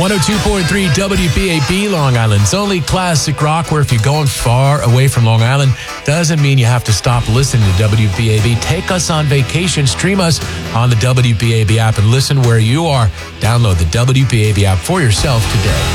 102.3 WBAB, Long Island's only classic rock, where if you're going far away from Long Island, doesn't mean you have to stop listening to WBAB. Take us on vacation, stream us on the WBAB app, and listen where you are. Download the WBAB app for yourself today.